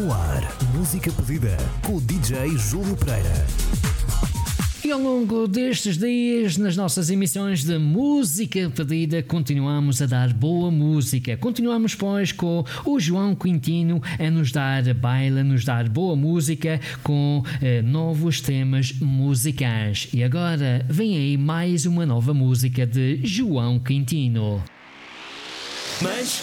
No ar, música pedida com o DJ Júlio Pereira. E ao longo destes dias, nas nossas emissões de música pedida, continuamos a dar boa música. Continuamos, pois, com o João Quintino a nos dar baile, a nos dar boa música com novos temas musicais. E agora vem aí mais uma nova música de João Quintino. Mas